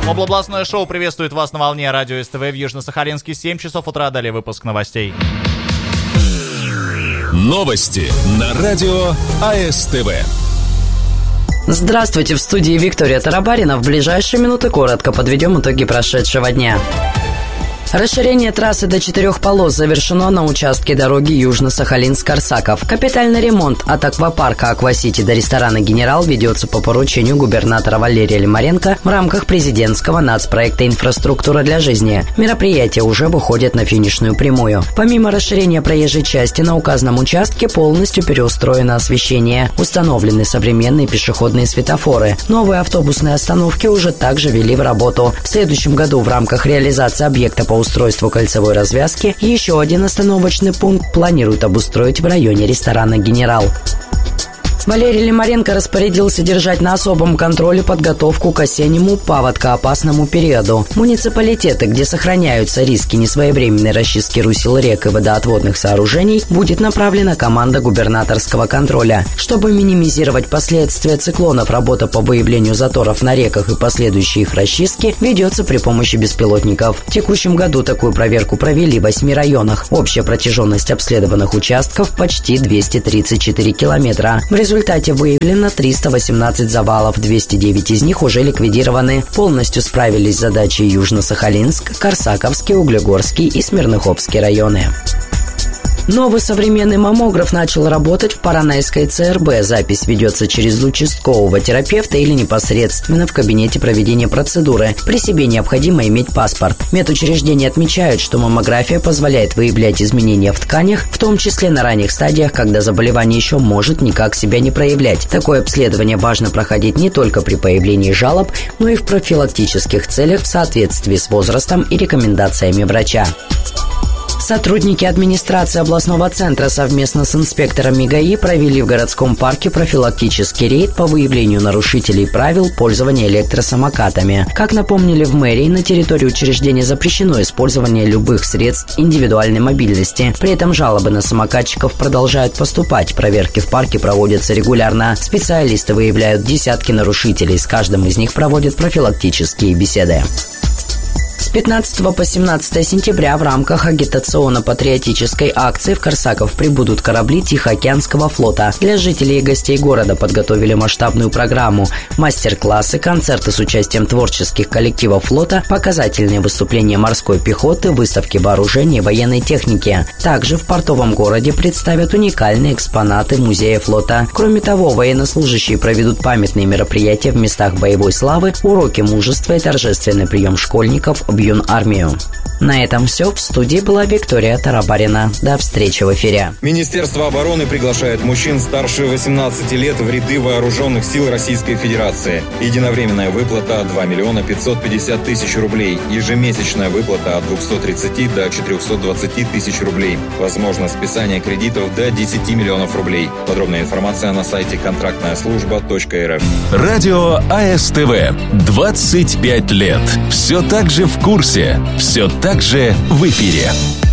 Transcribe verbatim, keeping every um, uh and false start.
Областное шоу приветствует вас на волне радио СТВ в Южно-Сахалинске. семь часов утра, далее выпуск новостей. Новости на радио АСТВ. Здравствуйте, в студии Виктория Тарабарина. В ближайшие минуты коротко подведем итоги прошедшего дня. Расширение трассы до четырех полос завершено на участке дороги Южно-Сахалинск-Корсаков. Капитальный ремонт от аквапарка «Аквасити» до ресторана «Генерал» ведется по поручению губернатора Валерия Лимаренко в рамках президентского нацпроекта «Инфраструктура для жизни». Мероприятие уже выходит на финишную прямую. Помимо расширения проезжей части, на указанном участке полностью переустроено освещение. Установлены современные пешеходные светофоры. Новые автобусные остановки уже также ввели в работу. В следующем году в рамках реализации объекта по устройству кольцевой развязки еще один остановочный пункт планируют обустроить в районе ресторана «Генерал». Валерий Лимаренко распорядился держать на особом контроле подготовку к осеннему паводкоопасному периоду. Муниципалитеты, где сохраняются риски несвоевременной расчистки русел рек и водоотводных сооружений, будет направлена команда губернаторского контроля. Чтобы минимизировать последствия циклонов, работа по выявлению заторов на реках и последующей их расчистки ведется при помощи беспилотников. В текущем году такую проверку провели в восьми районах. Общая протяженность обследованных участков почти двести тридцать четыре километра. В результате В результате выявлено триста восемнадцать завалов, двести девять из них уже ликвидированы. Полностью справились с задачей Южно-Сахалинск, Корсаковский, Углегорский и Смирноховский районы. Новый современный маммограф начал работать в Поронайской ЦРБ. Запись ведется через участкового терапевта или непосредственно в кабинете проведения процедуры. При себе необходимо иметь паспорт. Медучреждения отмечают, что маммография позволяет выявлять изменения в тканях, в том числе на ранних стадиях, когда заболевание еще может никак себя не проявлять. Такое обследование важно проходить не только при появлении жалоб, но и в профилактических целях в соответствии с возрастом и рекомендациями врача. Сотрудники администрации областного центра совместно с инспекторами ГАИ провели в городском парке профилактический рейд по выявлению нарушителей правил пользования электросамокатами. Как напомнили в мэрии, на территории учреждения запрещено использование любых средств индивидуальной мобильности. При этом жалобы на самокатчиков продолжают поступать. Проверки в парке проводятся регулярно. Специалисты выявляют десятки нарушителей. С каждым из них проводят профилактические беседы. С пятнадцатого по семнадцатое сентября в рамках агитационно-патриотической акции в Корсаков прибудут корабли Тихоокеанского флота. Для жителей и гостей города подготовили масштабную программу. Мастер-классы, концерты с участием творческих коллективов флота, показательные выступления морской пехоты, выставки вооружений и военной техники. Также в портовом городе представят уникальные экспонаты музея флота. Кроме того, военнослужащие проведут памятные мероприятия в местах боевой славы, уроки мужества и торжественный прием школьников в юнармию. На этом все. В студии была Виктория Тарабарина. До встречи в эфире. Министерство обороны приглашает мужчин старше восемнадцати лет в ряды вооруженных сил Российской Федерации. Единовременная выплата от два миллиона пятьсот пятьдесят тысяч рублей. Ежемесячная выплата от двухсот тридцати до четырехсот двадцати тысяч рублей. Возможно списание кредитов до десяти миллионов рублей. Подробная информация на сайте контрактная служба точка эр эф. Радио АСТВ. двадцать пять лет. Все так же в курсе. Все так же в эфире.